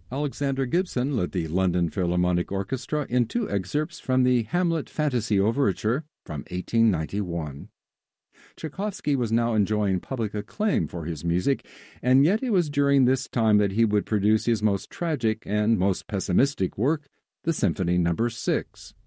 Alexander Gibson led the London Philharmonic Orchestra in two excerpts from the Hamlet Fantasy Overture from 1891. Tchaikovsky was now enjoying public acclaim for his music, and yet it was during this time that he would produce his most tragic and most pessimistic work, the Symphony No. 6.